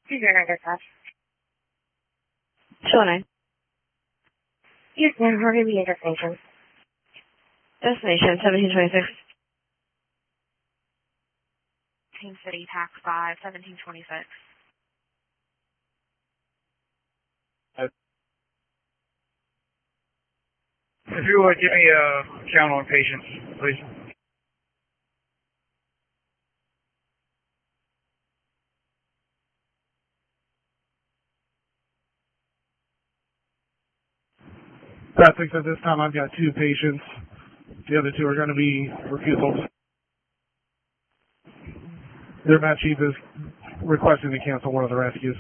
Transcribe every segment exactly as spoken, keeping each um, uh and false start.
Two zero nine dispatch. Two oh nine. Yes, ma'am. Where are we at destination? Destination seventeen twenty-six. Team City, Tax five, seventeen twenty-six. If you would give me a count on patients, please. That six at this time, I've got two patients. The other two are going to be refusals. Their mat chief is requesting to cancel one of the rescues.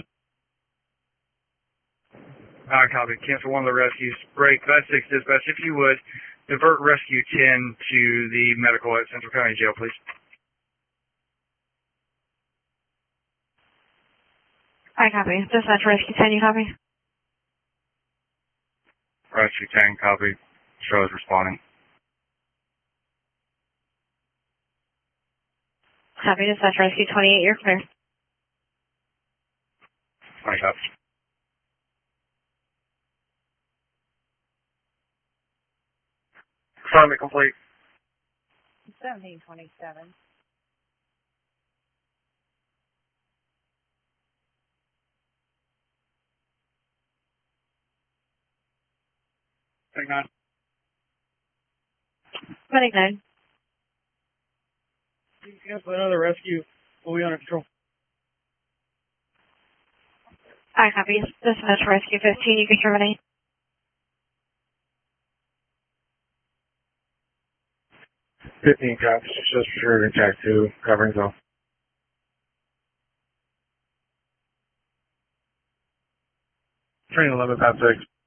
Uh, copy. Cancel one of the rescues. Break. That six dispatch, if you would, divert rescue ten to the medical at Central County Jail, please. I copy. Dispatch rescue ten, you copy? Rescue ten, copy. Show is responding. Copy. Dispatch rescue twenty-eight, you're clear. twenty, copy. Assignment complete. seventeen twenty-seven. Hang on. twenty-nine. Cancel another rescue. We'll be under control. I copy. Dispatch rescue fifteen, you can terminate. fifteen cops, just for sure to check two, covering zone. Train eleven, past six.